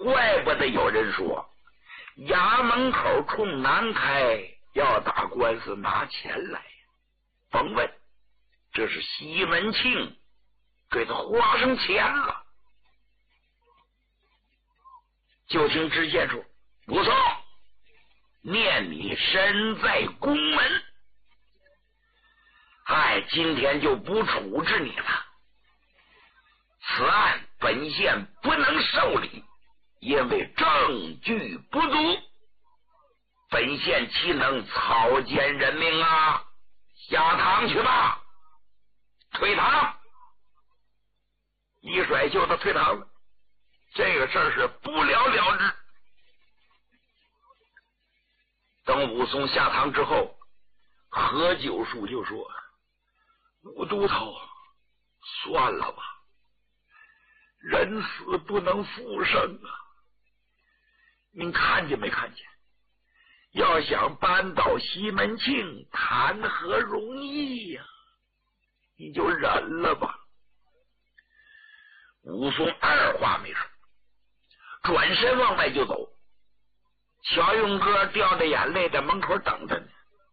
怪不得有人说衙门口冲南开，要打官司拿钱来。甭问，这是西门庆给他花上钱了。就听知县说：“武松，念你身在宫门，今天就不处置你了。此案本县不能受理，因为证据不足，本县岂能草菅人命啊？下堂去吧，退堂。”一甩袖子退堂了。这个事儿是不了了之。等武松下堂之后，何九叔就说：“武都头，算了吧，人死不能复生啊！您看见没看见？要想扳倒西门庆，谈何容易呀？你就忍了吧。”武松二话没说，转身往外就走。小勇哥掉着眼泪在门口等着呢。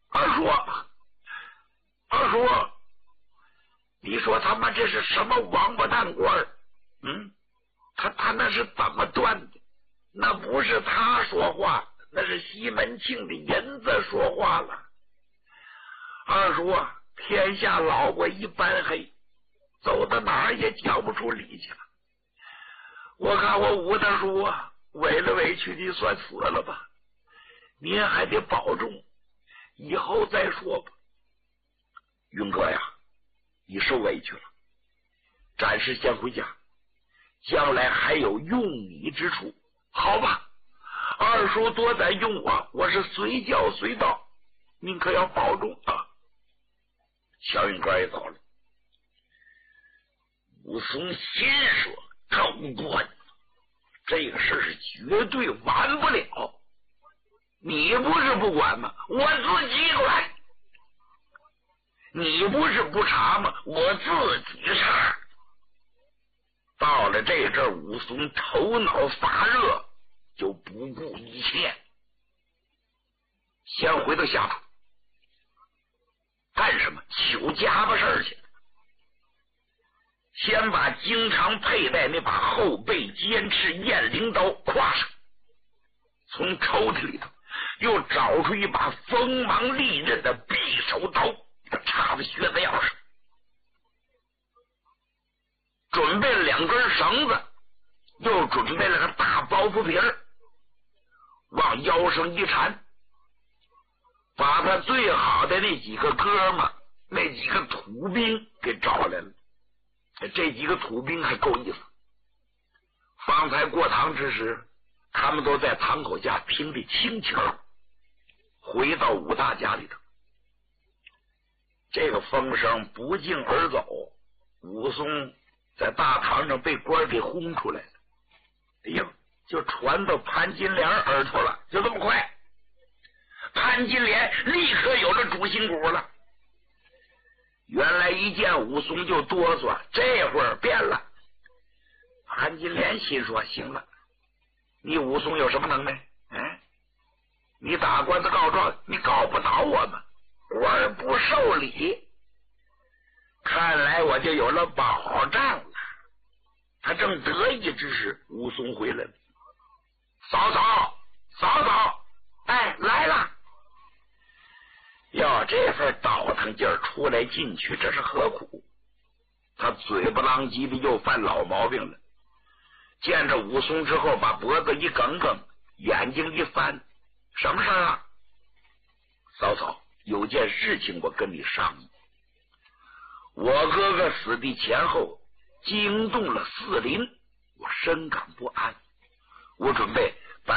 二叔，你说他妈这是什么王八蛋官？他那是怎么断的？那不是他说话，那是西门庆的银子说话了。二叔啊，天下老过一般黑，走到哪儿也讲不出理去了。我看我武大叔啊，委了委屈的算死了吧，您还得保重，以后再说吧。勇哥呀，你受委屈了，暂时先回家，将来还有用你之处。好吧，二叔多载用我是随叫随到，您可要保重啊。小勇哥也走了。武松心说：高官，这个事是绝对完不了。你不是不管吗？我自己管。你不是不查吗？我自己查。到了这阵，武松头脑发热，就不顾一切，先回到下堂。干什么？求家巴事去。先把经常佩戴那把后背尖刺雁翎刀挎上，从抽屉里头又找出一把锋芒利刃的匕首刀，插在靴子腰上，准备了2根绳子，又准备了个大包袱皮儿，往腰上一缠，把他最好的那几个哥们，那几个土兵给找来了。这几个土兵还够意思，方才过堂之时，他们都在堂口家听得清清，回到武大家里头。这个风声不胫而走，武松在大堂上被官给轰出来了。哎呦，就传到潘金莲耳朵了，就这么快。潘金莲立刻有了主心骨了。原来一见武松就哆嗦，这会儿变了。潘金莲心说：行了，你武松有什么能耐？你打官司告状，你告不倒我们，官不受理，看来我就有了保障了。他正得意之时，武松回来了。嫂嫂，来了。要这份倒腾劲儿出来进去，这是何苦？他嘴不啷叽的又犯老毛病了。见着武松之后，把脖子一梗梗，眼睛一翻：什么事啊？嫂，有件事情我跟你商议。我哥哥死的前后惊动了4邻，我深感不安。我准备